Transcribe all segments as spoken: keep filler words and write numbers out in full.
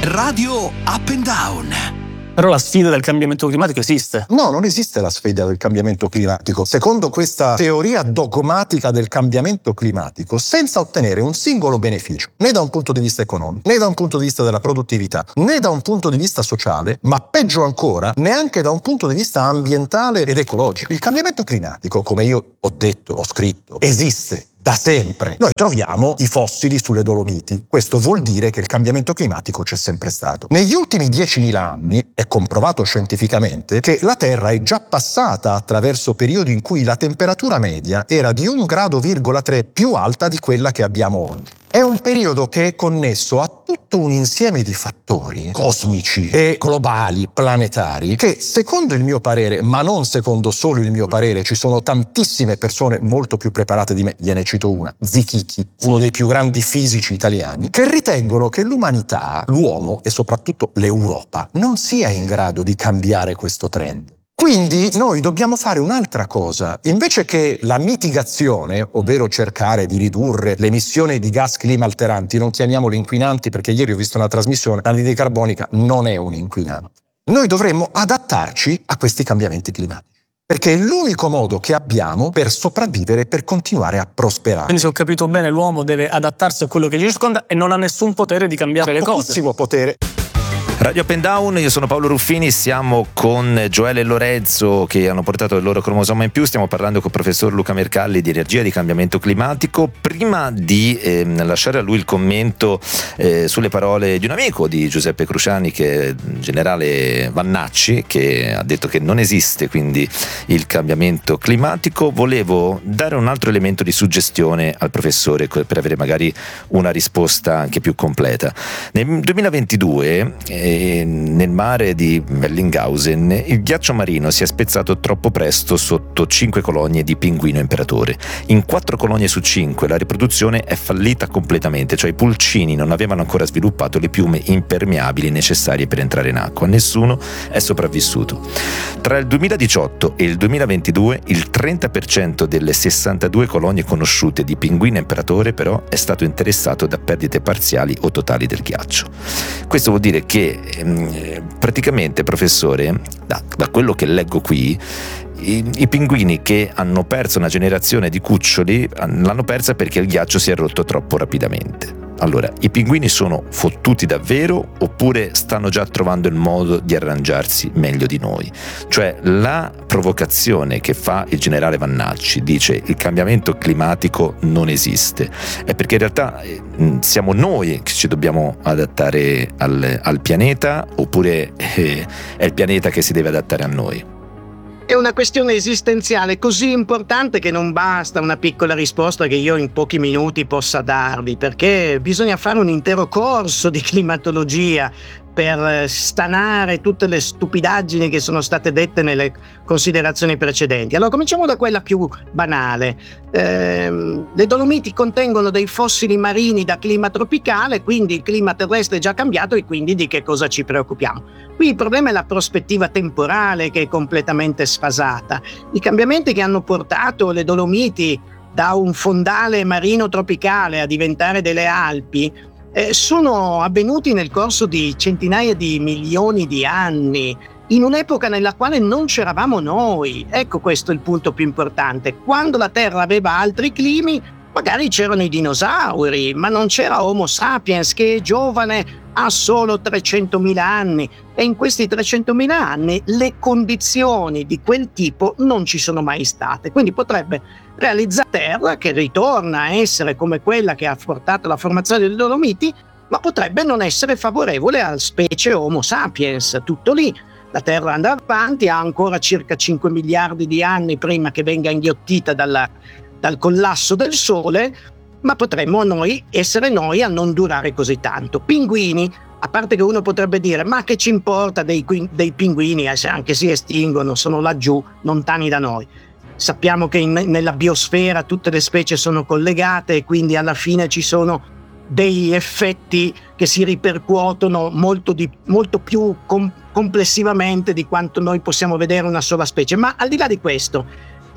Radio Up and Down. Però la sfida del cambiamento climatico esiste. No, non esiste la sfida del cambiamento climatico. Secondo questa teoria dogmatica del cambiamento climatico, senza ottenere un singolo beneficio, né da un punto di vista economico, né da un punto di vista della produttività, né da un punto di vista sociale, ma peggio ancora, neanche da un punto di vista ambientale ed ecologico. Il cambiamento climatico, come io ho detto, ho scritto, esiste da sempre. Noi troviamo i fossili sulle Dolomiti. Questo vuol dire che il cambiamento climatico c'è sempre stato. Negli ultimi diecimila anni è comprovato scientificamente che la Terra è già passata attraverso periodi in cui la temperatura media era di un grado virgola tre più alta di quella che abbiamo oggi. È un periodo che è connesso a tutto un insieme di fattori cosmici e globali, planetari, che secondo il mio parere, ma non secondo solo il mio parere, ci sono tantissime persone molto più preparate di me, gliene cito una, Zichichi, uno dei più grandi fisici italiani, che ritengono che l'umanità, l'uomo e soprattutto l'Europa non sia in grado di cambiare questo trend. Quindi noi dobbiamo fare un'altra cosa. Invece che la mitigazione, ovvero cercare di ridurre l'emissione di gas climalteranti, non chiamiamoli inquinanti perché ieri ho visto una trasmissione, l'anidride carbonica non è un inquinante. Noi dovremmo adattarci a questi cambiamenti climatici, perché è l'unico modo che abbiamo per sopravvivere e per continuare a prosperare. Quindi, se ho capito bene, l'uomo deve adattarsi a quello che gli circonda e non ha nessun potere di cambiare le cose. Pochissimo potere. Radio Up and Down, io sono Paolo Ruffini, siamo con Gioele e Lorenzo che hanno portato il loro cromosoma in più, stiamo parlando con il professor Luca Mercalli di energia e di cambiamento climatico. Prima di eh, lasciare a lui il commento eh, sulle parole di un amico di Giuseppe Cruciani, che è generale Vannacci, che ha detto che non esiste quindi il cambiamento climatico, volevo dare un altro elemento di suggestione al professore per avere magari una risposta anche più completa. Nel duemilaventidue eh, nel mare di Bellinghausen il ghiaccio marino si è spezzato troppo presto sotto cinque colonie di pinguino imperatore. In quattro colonie su cinque la riproduzione è fallita completamente, cioè i pulcini non avevano ancora sviluppato le piume impermeabili necessarie per entrare in acqua. Nessuno è sopravvissuto. Tra il duemiladiciotto e il duemilaventidue il trenta per cento delle sessantadue colonie conosciute di pinguino imperatore però è stato interessato da perdite parziali o totali del ghiaccio. Questo vuol dire che praticamente, professore, da, da quello che leggo qui, i, i pinguini che hanno perso una generazione di cuccioli l'hanno persa perché il ghiaccio si è rotto troppo rapidamente. Allora, i pinguini sono fottuti davvero oppure stanno già trovando il modo di arrangiarsi meglio di noi? Cioè, la provocazione che fa il generale Vannacci, dice il cambiamento climatico non esiste, è perché in realtà siamo noi che ci dobbiamo adattare al, al pianeta, oppure eh, è il pianeta che si deve adattare a noi? È una questione esistenziale così importante che non basta una piccola risposta che io in pochi minuti possa darvi, perché bisogna fare un intero corso di climatologia per stanare tutte le stupidaggini che sono state dette nelle considerazioni precedenti. Allora, cominciamo da quella più banale. Eh, le Dolomiti contengono dei fossili marini da clima tropicale, quindi il clima terrestre è già cambiato e quindi di che cosa ci preoccupiamo? Qui il problema è la prospettiva temporale che è completamente sfasata. I cambiamenti che hanno portato le Dolomiti da un fondale marino tropicale a diventare delle Alpi Eh, sono avvenuti nel corso di centinaia di milioni di anni, in un'epoca nella quale non c'eravamo noi. Ecco, questo è il punto più importante. Quando la Terra aveva altri climi, magari c'erano i dinosauri, ma non c'era Homo sapiens, che è giovane, ha solo trecentomila anni, e in questi trecentomila anni le condizioni di quel tipo non ci sono mai state. Quindi potrebbe realizzare Terra che ritorna a essere come quella che ha portato alla formazione delle Dolomiti, ma potrebbe non essere favorevole alla specie Homo sapiens. Tutto lì. La Terra andrà avanti, ha ancora circa cinque miliardi di anni prima che venga inghiottita dalla, dal collasso del Sole, ma potremmo noi essere noi a non durare così tanto. Pinguini, a parte che uno potrebbe dire ma che ci importa dei, dei pinguini, eh, se anche si estinguono, sono laggiù, lontani da noi. Sappiamo che in, nella biosfera tutte le specie sono collegate e quindi alla fine ci sono dei effetti che si ripercuotono molto, di, molto più com- complessivamente di quanto noi possiamo vedere una sola specie. Ma al di là di questo,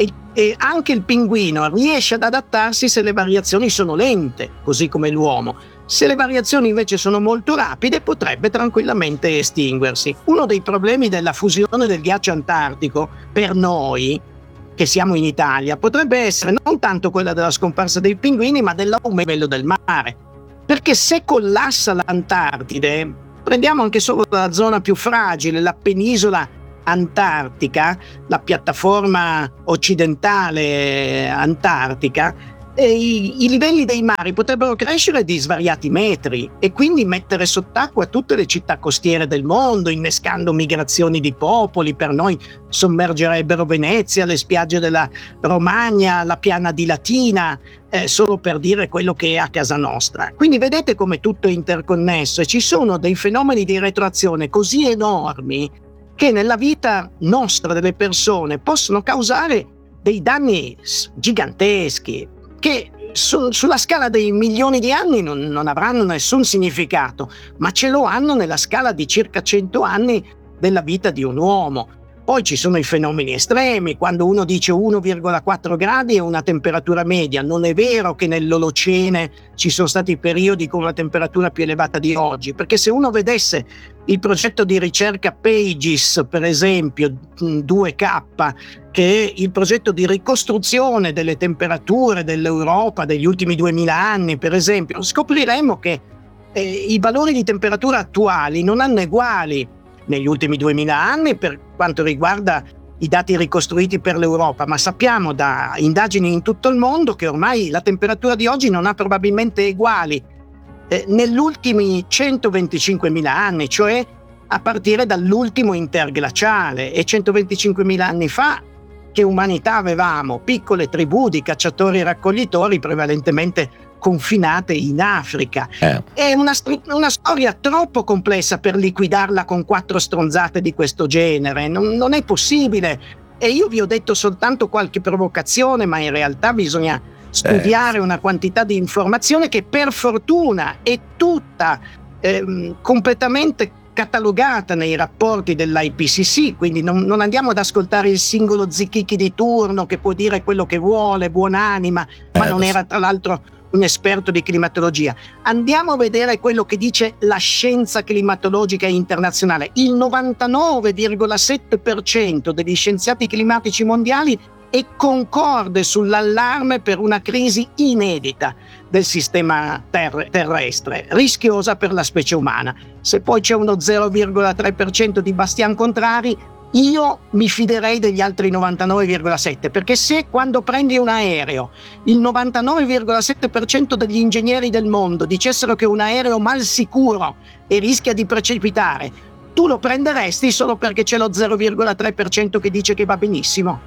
e, e anche il pinguino riesce ad adattarsi se le variazioni sono lente, così come l'uomo. Se le variazioni invece sono molto rapide, potrebbe tranquillamente estinguersi. Uno dei problemi della fusione del ghiaccio antartico per noi, che siamo in Italia, potrebbe essere non tanto quella della scomparsa dei pinguini, ma dell'aumento del livello del mare. Perché se collassa l'Antartide, prendiamo anche solo la zona più fragile, la penisola antartica, la piattaforma occidentale antartica, e i, i livelli dei mari potrebbero crescere di svariati metri e quindi mettere sott'acqua tutte le città costiere del mondo, innescando migrazioni di popoli. Per noi sommergerebbero Venezia, le spiagge della Romagna, la piana di Latina, eh, solo per dire quello che è a casa nostra. Quindi vedete come tutto è interconnesso e ci sono dei fenomeni di retroazione così enormi che nella vita nostra delle persone possono causare dei danni giganteschi, che su, sulla scala dei milioni di anni non, non avranno nessun significato, ma ce lo hanno nella scala di circa cento anni della vita di un uomo. Poi ci sono i fenomeni estremi, quando uno dice uno virgola quattro gradi è una temperatura media. Non è vero che nell'Olocene ci sono stati periodi con una temperatura più elevata di oggi, perché se uno vedesse il progetto di ricerca PAGES, per esempio, due K, che è il progetto di ricostruzione delle temperature dell'Europa degli ultimi duemila anni, per esempio, scopriremmo che eh, i valori di temperatura attuali non hanno eguali negli ultimi duemila anni per quanto riguarda i dati ricostruiti per l'Europa, ma sappiamo da indagini in tutto il mondo che ormai la temperatura di oggi non ha probabilmente eguali eh, negli ultimi centoventicinquemila anni, cioè a partire dall'ultimo interglaciale. E centoventicinquemila anni fa che umanità avevamo? Piccole tribù di cacciatori e raccoglitori prevalentemente confinate in Africa. Eh. È una, una storia troppo complessa per liquidarla con quattro stronzate di questo genere. Non, non è possibile. E io vi ho detto soltanto qualche provocazione, ma in realtà bisogna studiare eh. una quantità di informazione che per fortuna è tutta ehm, completamente catalogata nei rapporti dell'I P C C, quindi non, non andiamo ad ascoltare il singolo zicchichi di turno che può dire quello che vuole, buonanima, ma eh, non era tra l'altro un esperto di climatologia. Andiamo a vedere quello che dice la scienza climatologica internazionale. Il novantanove virgola sette per cento degli scienziati climatici mondiali è concorde sull'allarme per una crisi inedita del sistema ter- terrestre, rischiosa per la specie umana. Se poi c'è uno zero virgola tre per cento di bastian contrari, io mi fiderei degli altri novantanove virgola sette, perché se quando prendi un aereo il novantanove virgola sette per cento degli ingegneri del mondo dicessero che un aereo mal sicuro e rischia di precipitare, tu lo prenderesti solo perché c'è lo zero virgola tre per cento che dice che va benissimo?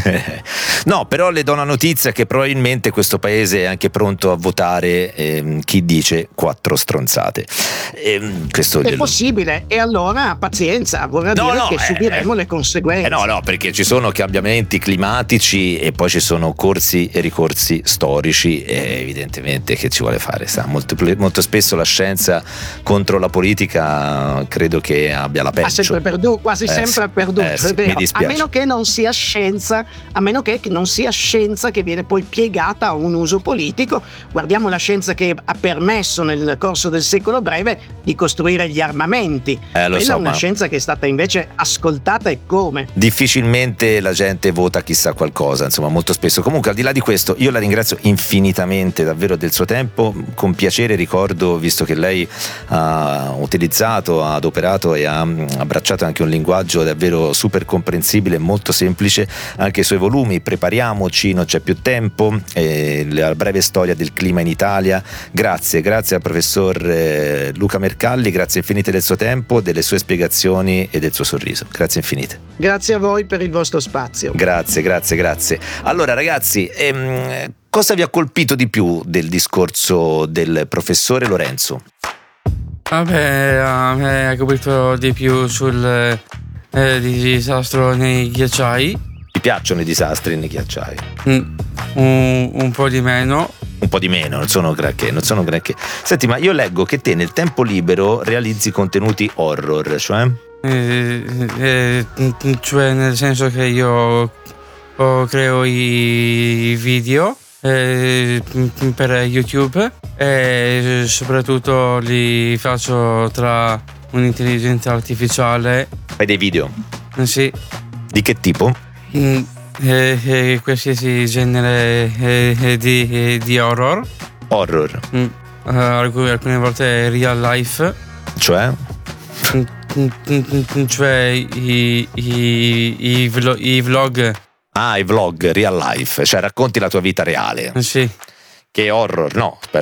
No, però le do una notizia che probabilmente questo paese è anche pronto a votare ehm, chi dice quattro stronzate. Ehm, questo è glielo... possibile, e allora pazienza, vorrà no, dire no, che eh, subiremo eh, le conseguenze. Eh no, no, perché ci sono cambiamenti climatici e poi ci sono corsi e ricorsi storici, e evidentemente che ci vuole fare? Sa, molto, molto spesso la scienza contro la politica credo che abbia la peggio. Ha sempre perduto, quasi eh, sempre sì, perduto, eh, sì, mi dispiace. A meno che non sia scienza, a meno che non sia scienza che viene poi piegata a un uso politico. Guardiamo la scienza che ha permesso nel corso del secolo breve di costruire gli armamenti. Eh, lo Quella so, è una ma... scienza che è stata invece ascoltata, e come? Difficilmente la gente vota chissà qualcosa, insomma, molto spesso. Comunque, al di là di questo, io la ringrazio infinitamente davvero del suo tempo. Con piacere ricordo, visto che lei ha utilizzato, ha adoperato e ha abbracciato anche un linguaggio davvero super comprensibile, molto semplice, anche i suoi volumi Prepariamoci, Non c'è più tempo, eh, la breve storia del clima in Italia. Grazie, grazie al professor eh, Luca Mercalli, grazie infinite del suo tempo, delle sue spiegazioni e del suo sorriso. Grazie infinite. Grazie a voi per il vostro spazio. Grazie, grazie, grazie. Allora ragazzi, ehm, cosa vi ha colpito di più del discorso del professore Lorenzo? Vabbè, a me ha colpito di più sul eh, disastro nei ghiacciai. Ti piacciono i disastri nei ghiacciai? Mm, un, un po' di meno. Un po' di meno, non sono granché, non sono granché. Senti, ma io leggo che te nel tempo libero realizzi contenuti horror, cioè? Eh, eh, cioè nel senso che io o creo i video eh, per YouTube e soprattutto li faccio tra un'intelligenza artificiale. Fai dei video? Eh, Sì, Di che tipo? Mm, eh, eh, qualsiasi genere eh, eh, di, eh, di horror. Horror, Mm, eh, alcune, alcune volte real life. cioè? Mm, mm, mm, mm, cioè i, i, i, vlo- i vlog. Ah, i vlog, real life, cioè racconti la tua vita reale. Eh, Sì. Che horror? No, aspetta,